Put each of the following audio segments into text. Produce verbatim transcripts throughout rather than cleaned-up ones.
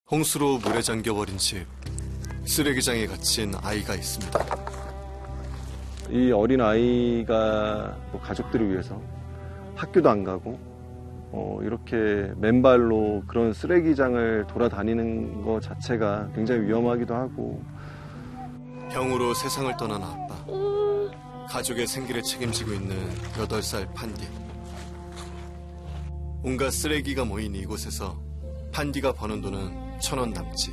홍수로 물에 잠겨버린 집, 쓰레기장에 갇힌 아이가 있습니다. 이 어린 아이가 뭐 가족들을 위해서 학교도 안 가고 어, 이렇게 맨발로 그런 쓰레기장을 돌아다니는 것 자체가 굉장히 위험하기도 하고. 병으로 세상을 떠난 아빠, 가족의 생기를 책임지고 있는 여덟 살 판디. 온갖 쓰레기가 모인 이곳에서 판디가 버는 돈은 천 원 남짓.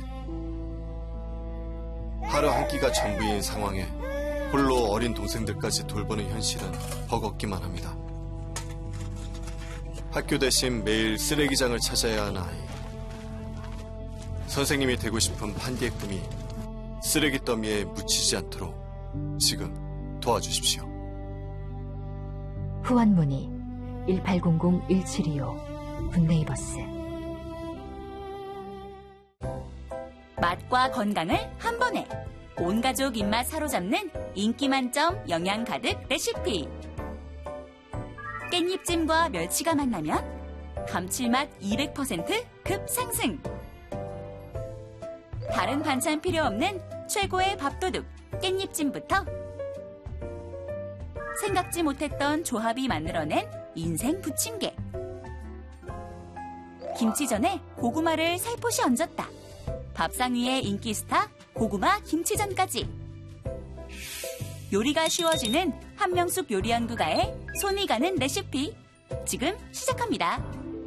하루 한 끼가 전부인 상황에 홀로 어린 동생들까지 돌보는 현실은 버겁기만 합니다. 학교 대신 매일 쓰레기장을 찾아야 하는 아이. 선생님이 되고 싶은 판디의 꿈이 쓰레기 더미에 묻히지 않도록 지금 도와주십시오. 후원문의 일팔공공 일칠이오 굿네이버스. 맛과 건강을 한 번에 온 가족 입맛 사로잡는 인기 만점 영양 가득 레시피. 깻잎찜과 멸치가 만나면 감칠맛 이백 퍼센트 급상승. 다른 반찬 필요 없는 최고의 밥도둑 깻잎찜부터 생각지 못했던 조합이 만들어낸 인생 부침개. 김치전에 고구마를 살포시 얹었다. 밥상 위에 인기 스타 고구마 김치전까지. 요리가 쉬워지는 한명숙 요리연구가의 손이 가는 레시피 지금 시작합니다.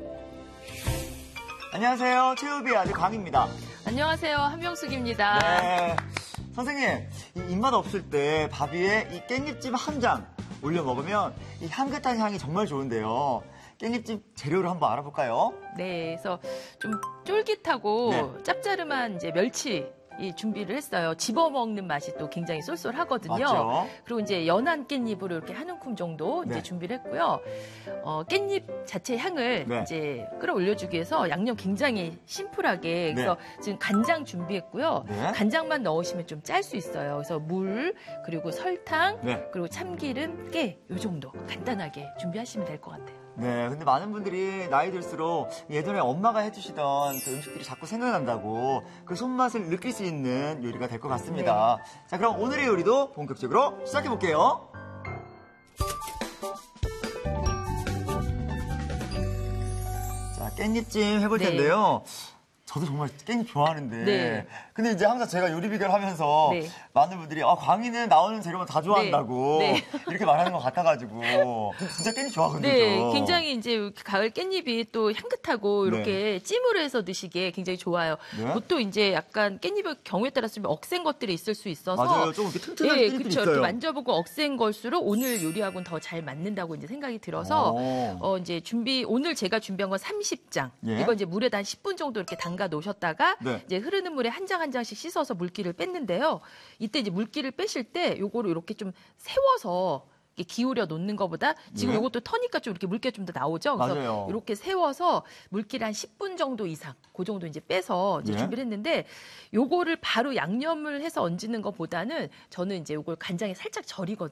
안녕하세요. 최우비의 아들 광입니다. 안녕하세요. 한명숙입니다. 네. 선생님, 이 입맛 없을 때 밥 위에 이 깻잎찜 한 장 올려 먹으면 이 향긋한 향이 정말 좋은데요. 깻잎찜 재료를 한번 알아볼까요? 네, 그래서 좀 쫄깃하고 네. 짭짜름한 이제 멸치 이 준비를 했어요. 집어 먹는 맛이 또 굉장히 쏠쏠하거든요. 맞죠? 그리고 이제 연한 깻잎으로 이렇게 한 움큼 정도 이제 네. 준비를 했고요. 어, 깻잎 자체 향을 네. 이제 끌어올려주기 위해서 양념 굉장히 심플하게 그래서 지금 간장 준비했고요. 네. 간장만 넣으시면 좀 짤 수 있어요. 그래서 물 그리고 설탕 네. 그리고 참기름, 깨 이 정도 간단하게 준비하시면 될 것 같아요. 네, 근데 많은 분들이 나이 들수록 예전에 엄마가 해주시던 그 음식들이 자꾸 생각난다고 그 손맛을 느낄 수 있는 요리가 될 것 같습니다. 자, 그럼 오늘의 요리도 본격적으로 시작해볼게요. 자, 깻잎찜 해볼 네. 텐데요. 저도 정말 깻잎 좋아하는데. 네. 근데 이제 항상 제가 요리 비교를 하면서 네. 많은 분들이 아, 광희는 나오는 재료만 다 좋아한다고 네. 네. 이렇게 말하는 것 같아가지고. 근데 진짜 깻잎 좋아하거든요. 네, 저. 굉장히 이제 가을 깻잎이 또 향긋하고 이렇게 찜으로 해서 드시기에 굉장히 좋아요. 네. 보통 이제 약간 깻잎의 경우에 따라서 좀 억센 것들이 있을 수 있어서 맞아요. 좀 이렇게 튼튼한 네, 깻잎들이 그렇죠. 있어요. 이렇게 만져보고 억센 걸수록 오늘 요리하고는 더 잘 맞는다고 이제 생각이 들어서 오. 어 이제 준비 오늘 제가 준비한 건 삼십 장. 예. 이거 이제 물에다 한 십 분 정도 이렇게 담가 놓으셨다가 네. 이제 흐르는 물에 한 장 한 장씩 씻어서 물기를 뺐는데요. 이때 이제 물기를 빼실 때 요거를 이렇게 좀 세워서 이렇게 기울여 놓는 것보다 지금 네. 요것도 터니까 좀 이렇게 물기가 좀 더 나오죠. 그래서 맞아요. 이렇게 세워서 물기를 한 십 분 정도 이상, 그 정도 이제 빼서 이제 네. 준비를 했는데 요거를 바로 양념을 해서 얹는 것보다는 저는 이제 요걸 간장에 살짝 절이거든요.